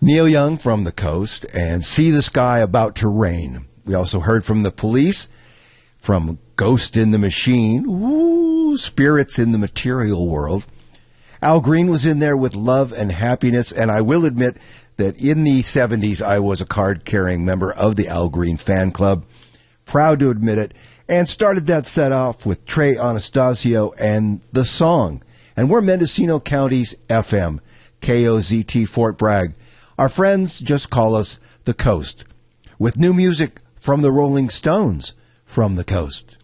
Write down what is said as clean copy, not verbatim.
Neil Young from The Coast and See the Sky About to Rain. We also heard from The Police, from Ghost in the Machine, ooh, Spirits in the Material World. Al Green was in there with Love and Happiness, and I will admit that in the 70s I was a card-carrying member of the Al Green fan club. Proud to admit it. And started that set off with Trey Anastasio and The Song. And we're Mendocino County's FM, KOZT Fort Bragg. Our friends just call us The Coast, with new music from the Rolling Stones from The Coast.